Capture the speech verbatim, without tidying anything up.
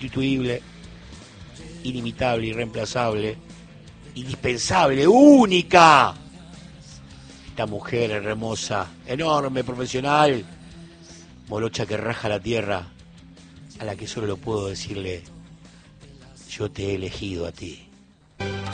Insustituible, inimitable, irreemplazable, indispensable, única. Esta mujer hermosa, enorme, profesional, morocha que raja la tierra, a la que solo lo puedo decirle, yo te he elegido a ti.